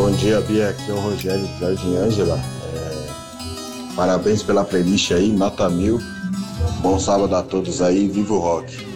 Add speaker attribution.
Speaker 1: Bom dia, Bia. Aqui é o Rogério de Jardim Ângela. Parabéns pela playlist aí, nota 1000. Bom sábado a todos aí, viva o rock.